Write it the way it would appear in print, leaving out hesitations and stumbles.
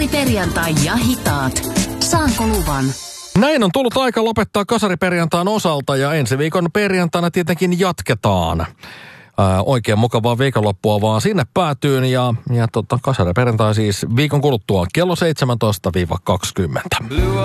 Kasariperjantai ja hitaat. Saanko luvan? Näin on tullut aika lopettaa kasariperjantain osalta ja ensi viikon perjantaina tietenkin jatketaan. Oikein mukavaa viikonloppua vaan sinne päätyyn ja kasariperjantai siis viikon kuluttua kello 17-20.